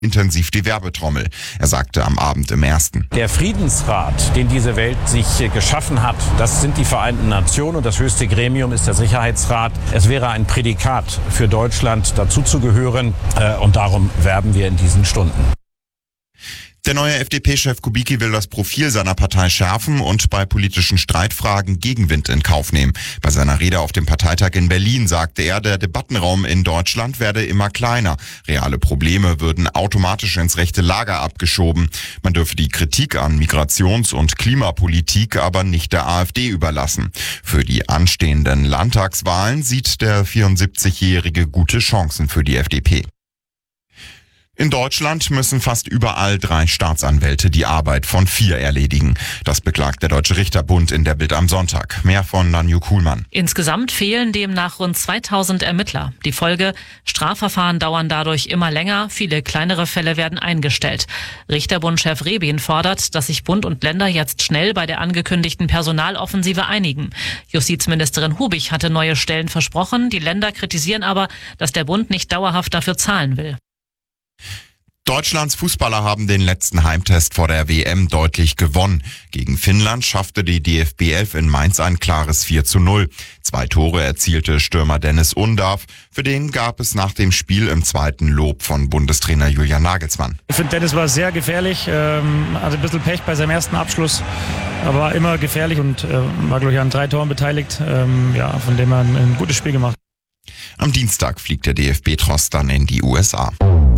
intensiv die Werbetrommel. Er sagte am Abend im Ersten: Der Friedensrat, den diese Welt sich geschaffen hat, das sind die Vereinten Nationen und das höchste Gremium ist der Sicherheitsrat. Es wäre ein Prädikat für Deutschland, dazuzugehören und darum werben wir in diesen Stunden. Der neue FDP-Chef Kubicki will das Profil seiner Partei schärfen und bei politischen Streitfragen Gegenwind in Kauf nehmen. Bei seiner Rede auf dem Parteitag in Berlin sagte er, der Debattenraum in Deutschland werde immer kleiner. Reale Probleme würden automatisch ins rechte Lager abgeschoben. Man dürfe die Kritik an Migrations- und Klimapolitik aber nicht der AfD überlassen. Für die anstehenden Landtagswahlen sieht der 74-Jährige gute Chancen für die FDP. In Deutschland müssen fast überall 3 Staatsanwälte die Arbeit von 4 erledigen. Das beklagt der Deutsche Richterbund in der Bild am Sonntag. Mehr von Nanju Kuhlmann. Insgesamt fehlen demnach rund 2000 Ermittler. Die Folge: Strafverfahren dauern dadurch immer länger, viele kleinere Fälle werden eingestellt. Richterbund-Chef Rebin fordert, dass sich Bund und Länder jetzt schnell bei der angekündigten Personaloffensive einigen. Justizministerin Hubich hatte neue Stellen versprochen. Die Länder kritisieren aber, dass der Bund nicht dauerhaft dafür zahlen will. Deutschlands Fußballer haben den letzten Heimtest vor der WM deutlich gewonnen. Gegen Finnland schaffte die DFB 11 in Mainz ein klares 4:0. 2 Tore erzielte Stürmer Dennis Undav. Für den gab es nach dem Spiel im zweiten Lob von Bundestrainer Julian Nagelsmann. Ich finde, Dennis war sehr gefährlich, hatte ein bisschen Pech bei seinem ersten Abschluss, aber immer gefährlich und war, glaube ich, an 3 Toren beteiligt. Von dem er ein gutes Spiel gemacht. Am Dienstag fliegt der DFB-Tross dann in die USA.